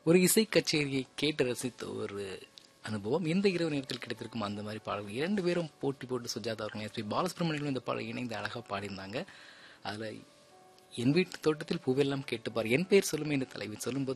ஒரு இசை கச்சேரியை கேட்டு ரசித்த ஒரு அனுபவம் இந்த இரவு நேரத்தில் கிடைத்திருக்கும். அந்த மாதிரி பாடல்கள் 2 பேரும் போட்டி போட்டு சுஜாதா அவர்கள் எஸ்பி பாலசுப்ரமணியனும் இந்த பாடல் இணைந்து அழகாக பாடியிருந்தாங்க. அதில் என் வீட்டு தோட்டத்தில் பூவெல்லாம் கேட்டுப்பார், என் பெயர் சொல்லுமே என்று தலைவி சொல்லும்போது